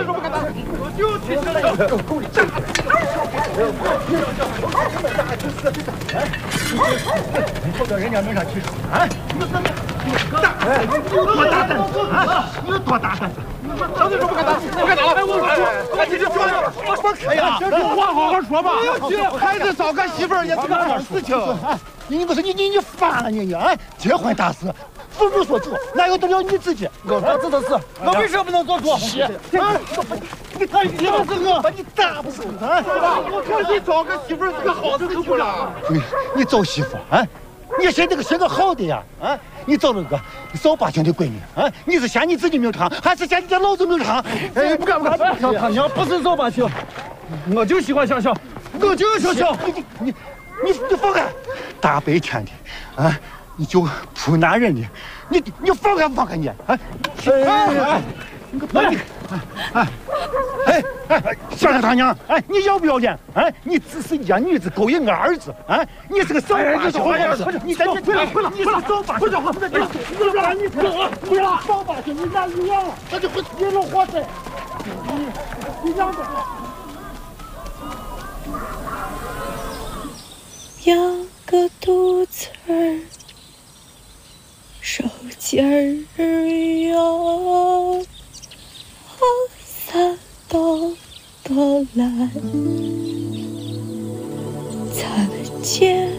说不敢打，我就去学校。够你站！你跑到人家门上去啊？你多大胆子啊！你有多大胆子？早就说不敢打，不敢打了。哎，你这说的，哎呀，有话好好说吧。孩子找个媳妇儿也是个好事情。 你不是你烦了你啊！结婚大事，父母做主，哪有得了你自己？我这都是，我为什么不能做主？你看你要是我，把你打不死啊！ 我看你找个媳妇儿是个好事情了。 你找媳妇啊？你现在选个好的呀啊！你找了个扫把星的闺女啊！你是嫌你自己命长，还是嫌你家老子命长？ 哎，不敢！ 小他娘不是扫把星，我就喜欢笑笑，我就笑笑。 你放开！大白天的啊，你就扑男人的，你放开不放开你啊？小他娘！哎，你要不要脸？哎，你只是一家女子勾引我儿子啊！你是个扫把星儿子！你在这不了！你是扫把星！你不要扫把星！你哪一样了？那就你弄活塞！你让着。 养个独子儿，手劲儿哟，撒到多来，擦肩。